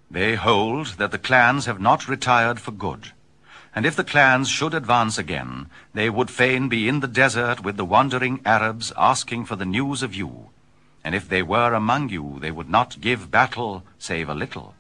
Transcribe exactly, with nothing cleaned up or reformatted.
They hold that the clans have not retired for good, and if the clans should advance again, they would fain be in the desert with the wandering Arabs asking for the news of you. And if they were among you, they would not give battle save a little.